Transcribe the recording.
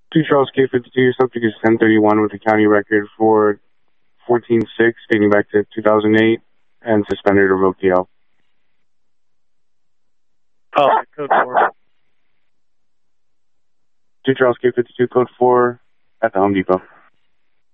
2 Charles K52, subject is 1031 with a county record for 14-6 dating back to 2008 and suspended or revoked DL. Oh, code 4. 2 Charles K52, code 4 at the Home Depot.